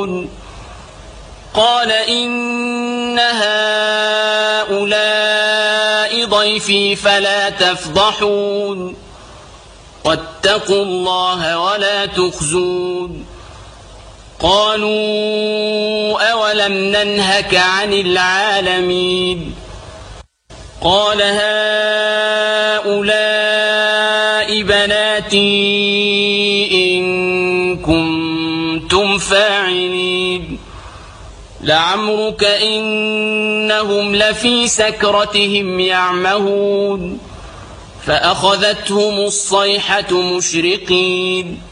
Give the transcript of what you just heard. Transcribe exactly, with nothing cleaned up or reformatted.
قال إن هؤلاء ضيفي فلا تفضحون واتقوا الله ولا تخزون قالوا أولم ننهك عن العالمين قال هؤلاء بناتي إن كنتم فاعلين لعمرك إنهم لفي سكرتهم يعمهون فأخذتهم الصيحة مشرقين